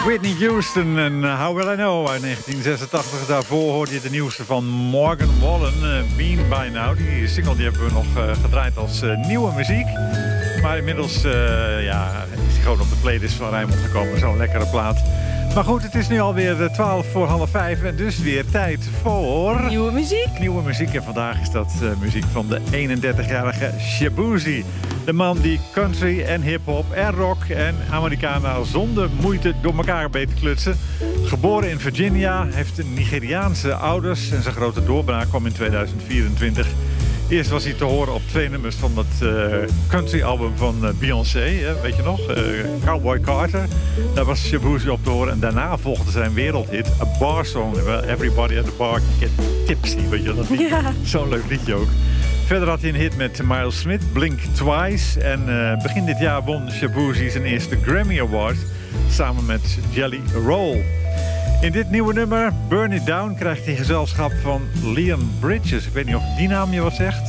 Whitney Houston en How Will I Know uit 1986. Daarvoor hoorde je de nieuwste van Morgan Wallen, Been By Now. Die single die hebben we nog gedraaid als nieuwe muziek. Maar inmiddels is die gewoon op de playlist van Rijnmond gekomen. Zo'n lekkere plaat. Maar goed, het is nu alweer 5:12 en dus weer tijd voor... Nieuwe muziek. Nieuwe muziek. En vandaag is dat muziek van de 31-jarige Shaboozey. De man die country en hip-hop en rock en Americana zonder moeite door elkaar weet te klutsen. Geboren in Virginia, heeft Nigeriaanse ouders en zijn grote doorbraak kwam in 2024. Eerst was hij te horen op 2 nummers van dat country-album van Beyoncé, weet je nog? Cowboy Carter. Daar was Shaboozey op te horen. En daarna volgde zijn wereldhit, A Bar Song. Everybody at the bar get tipsy, weet je dat liedje? Ja. Zo'n leuk liedje ook. Verder had hij een hit met Miles Smith, Blink Twice. En begin dit jaar won Shaboozey zijn eerste Grammy Award samen met Jelly Roll. In dit nieuwe nummer, Burn It Down, krijgt hij gezelschap van Leon Bridges. Ik weet niet of die naam je wat zegt.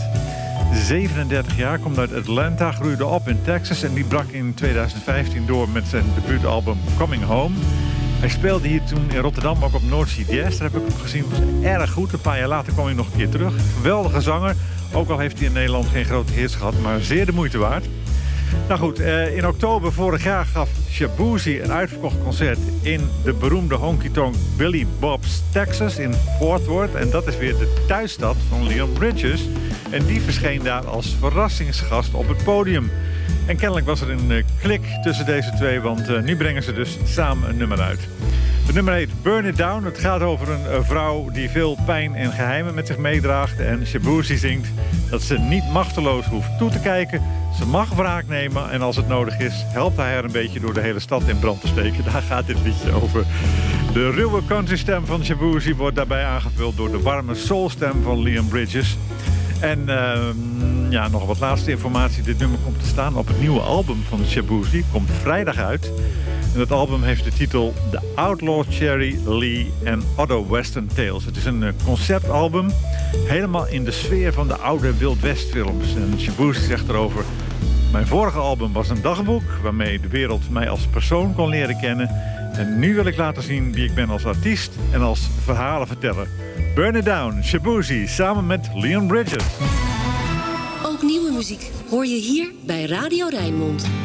37 jaar, komt uit Atlanta, groeide op in Texas en die brak in 2015 door met zijn debuutalbum Coming Home. Hij speelde hier toen in Rotterdam ook op North Sea Jazz. Daar heb ik hem gezien, was erg goed. Een paar jaar later kwam hij nog een keer terug. Geweldige zanger, ook al heeft hij in Nederland geen grote hits gehad, maar zeer de moeite waard. Nou goed, in oktober vorig jaar gaf Shaboozey een uitverkocht concert in de beroemde honky-tonk Billy Bob's Texas in Fort Worth. En dat is weer de thuisstad van Leon Bridges. En die verscheen daar als verrassingsgast op het podium. En kennelijk was er een klik tussen deze twee, want nu brengen ze dus samen een nummer uit. Het nummer heet Burn It Down. Het gaat over een vrouw die veel pijn en geheimen met zich meedraagt. En Shaboozey zingt dat ze niet machteloos hoeft toe te kijken. Ze mag wraak nemen en als het nodig is, helpt hij haar een beetje door de hele stad in brand te steken. Daar gaat dit liedje over. De ruwe countrystem van Shaboozey wordt daarbij aangevuld door de warme soulstem van Leon Bridges. En nog wat laatste informatie. Dit nummer komt te staan op het nieuwe album van Shaboozey. Komt vrijdag uit. En dat album heeft de titel The Outlaw Cherry Lee and Other Western Tales. Het is een conceptalbum, helemaal in de sfeer van de oude Wild West films. En Shaboozey zegt erover: mijn vorige album was een dagboek waarmee de wereld mij als persoon kon leren kennen. En nu wil ik laten zien wie ik ben als artiest en als verhalenverteller. Burn It Down, Shaboozey, samen met Leon Bridges. Ook nieuwe muziek hoor je hier bij Radio Rijnmond.